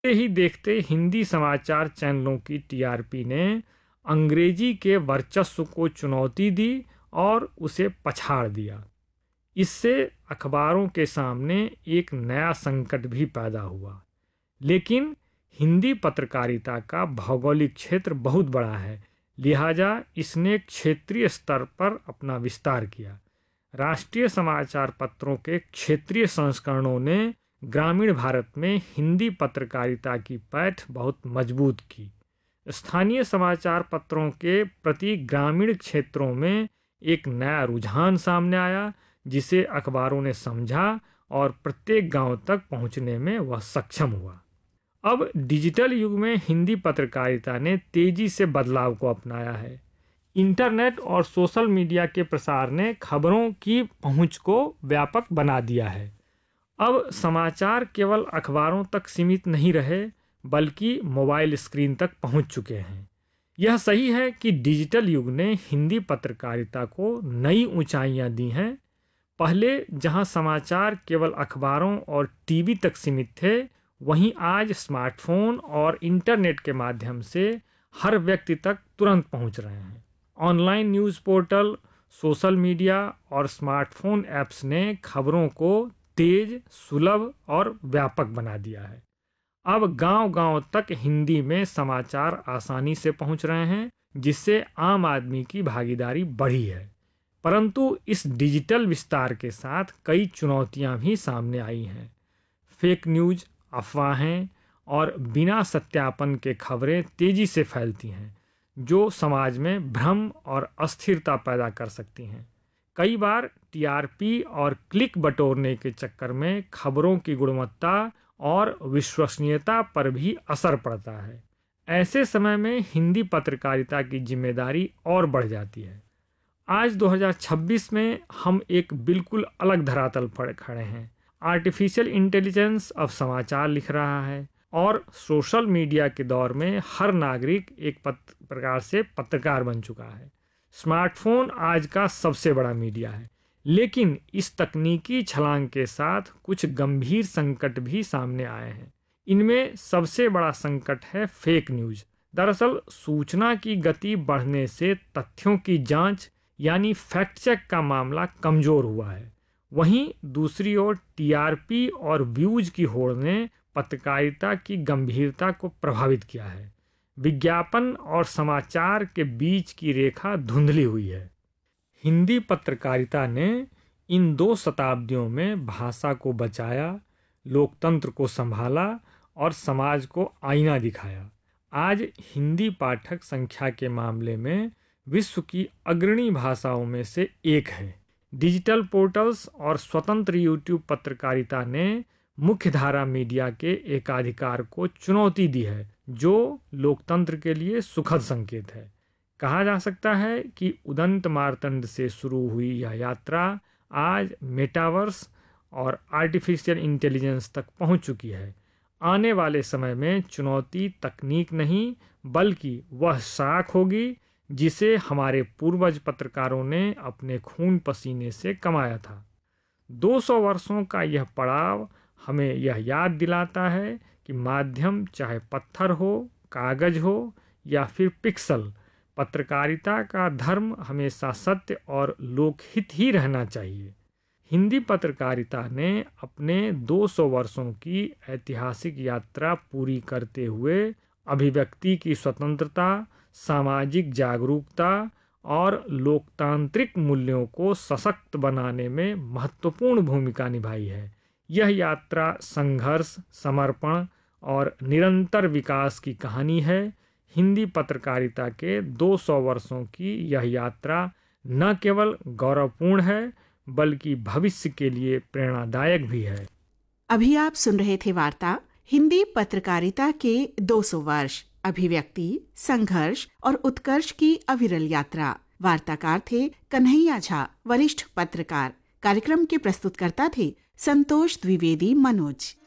ही देखते हिंदी समाचार चैनलों की टीआरपी ने अंग्रेजी के वर्चस्व को चुनौती दी और उसे पछाड़ दिया। इससे अखबारों के सामने एक नया संकट भी पैदा हुआ। लेकिन हिंदी पत्रकारिता का भौगोलिक क्षेत्र बहुत बड़ा है, लिहाजा इसने क्षेत्रीय स्तर पर अपना विस्तार किया। राष्ट्रीय समाचार पत्रों के क्षेत्रीय संस्करणों ने ग्रामीण भारत में हिंदी पत्रकारिता की पैठ बहुत मजबूत की। स्थानीय समाचार पत्रों के प्रति ग्रामीण क्षेत्रों में एक नया रुझान सामने आया, जिसे अखबारों ने समझा और प्रत्येक गांव तक पहुंचने में वह सक्षम हुआ। अब डिजिटल युग में हिंदी पत्रकारिता ने तेजी से बदलाव को अपनाया है। इंटरनेट और सोशल मीडिया के प्रसार ने खबरों की पहुंच को व्यापक बना दिया है। अब समाचार केवल अखबारों तक सीमित नहीं रहे, बल्कि मोबाइल स्क्रीन तक पहुंच चुके हैं। यह सही है कि डिजिटल युग ने हिंदी पत्रकारिता को नई ऊंचाइयां दी हैं। पहले जहां समाचार केवल अखबारों और टीवी तक सीमित थे, वहीं आज स्मार्टफोन और इंटरनेट के माध्यम से हर व्यक्ति तक तुरंत पहुंच रहे हैं। Online news portal, social media और स्मार्टफोन ऐप्स ने खबरों को तेज, सुलभ और व्यापक बना दिया है। अब गांव-गांव तक हिंदी में समाचार आसानी से पहुंच रहे हैं, जिससे आम आदमी की भागीदारी बढ़ी है। परंतु इस डिजिटल विस्तार के साथ कई चुनौतियां भी सामने आई हैं। फेक न्यूज़, अफवाहें और बिना सत्यापन के खबरें तेजी से फैलती हैं, जो समाज में भ्रम और अस्थिरता पैदा कर सकती हैं। कई बार टीआरपी और क्लिक बटोरने के चक्कर में खबरों की गुणवत्ता और विश्वसनीयता पर भी असर पड़ता है। ऐसे समय में हिंदी पत्रकारिता की जिम्मेदारी और बढ़ जाती है। आज 2026 में हम एक बिल्कुल अलग धरातल पर खड़े हैं। आर्टिफिशियल इंटेलिजेंस अब समाचार लिख रहा है और सोशल मीडिया के दौर में हर नागरिक एक प्रकार से पत्रकार बन चुका है। स्मार्टफोन आज का सबसे बड़ा मीडिया है, लेकिन इस तकनीकी छलांग के साथ कुछ गंभीर संकट भी सामने आए हैं। इनमें सबसे बड़ा संकट है फेक न्यूज़। दरअसल सूचना की गति बढ़ने से तथ्यों की जांच यानी फैक्ट चेक का मामला कमजोर हुआ है। वहीं दूसरी ओर टीआरपी और व्यूज की होड़ ने पत्रकारिता की गंभीरता को प्रभावित किया है। विज्ञापन और समाचार के बीच की रेखा धुंधली हुई है। हिंदी पत्रकारिता ने इन 2 शताब्दियों में भाषा को बचाया, लोकतंत्र को संभाला और समाज को आईना दिखाया। आज हिंदी पाठक संख्या के मामले में विश्व की अग्रणी भाषाओं में से एक है। डिजिटल पोर्टल्स और स्वतंत्र यूट्यूब पत्रकारिता ने मुख्यधारा मीडिया के एकाधिकार को चुनौती दी है, जो लोकतंत्र के लिए सुखद संकेत है। कहा जा सकता है कि उदंत मार्तंड से शुरू हुई यह यात्रा आज मेटावर्स और आर्टिफिशियल इंटेलिजेंस तक पहुंच चुकी है। आने वाले समय में चुनौती तकनीक नहीं, बल्कि वह साख होगी जिसे हमारे पूर्वज पत्रकारों ने अपने खून पसीने से कमाया था। 200 वर्षों का यह पड़ाव हमें यह याद दिलाता है कि माध्यम चाहे पत्थर हो, कागज हो या फिर पिक्सल, पत्रकारिता का धर्म हमेशा सत्य और लोकहित ही रहना चाहिए। हिंदी पत्रकारिता ने अपने 200 वर्षों की ऐतिहासिक यात्रा पूरी करते हुए अभिव्यक्ति की स्वतंत्रता, सामाजिक जागरूकता और लोकतांत्रिक मूल्यों को सशक्त बनाने में महत्वपूर्ण भूमिका निभाई है। यह यात्रा संघर्ष, समर्पण और निरंतर विकास की कहानी है। हिंदी पत्रकारिता के 200 वर्षों की यह यात्रा न केवल गौरवपूर्ण है, बल्कि भविष्य के लिए प्रेरणादायक भी है। अभी आप सुन रहे थे वार्ता हिंदी पत्रकारिता के 200 वर्ष, अभिव्यक्ति, संघर्ष और उत्कर्ष की अविरल यात्रा। वार्ताकार थे कन्हैया झा, वरिष्ठ पत्रकार। कार्यक्रम के प्रस्तुतकर्ता थे संतोष द्विवेदी, मनोज।